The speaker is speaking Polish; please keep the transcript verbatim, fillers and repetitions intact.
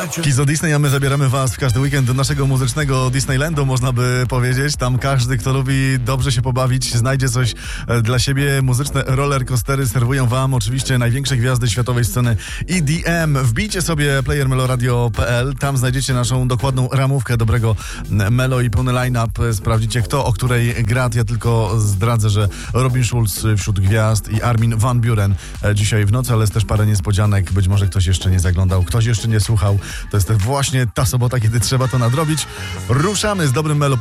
Kizo Disney, a my zabieramy was w każdy weekend do naszego muzycznego Disneylandu, można by powiedzieć. Tam każdy, kto lubi dobrze się pobawić, znajdzie coś dla siebie. Muzyczne rollercoastery serwują wam oczywiście największe gwiazdy światowej sceny E D M. Wbijcie sobie player meloradio kropka p l, tam znajdziecie naszą dokładną ramówkę dobrego melo i pełny line-up. Sprawdzicie, kto o której gra. Ja tylko zdradzę, że Robin Schulz wśród gwiazd i Armin van Buuren dzisiaj w nocy, ale jest też parę niespodzianek. Być może ktoś jeszcze nie zaglądał, ktoś jeszcze nie słuchał. To jest właśnie ta sobota, kiedy trzeba to nadrobić. Ruszamy z dobrym melo.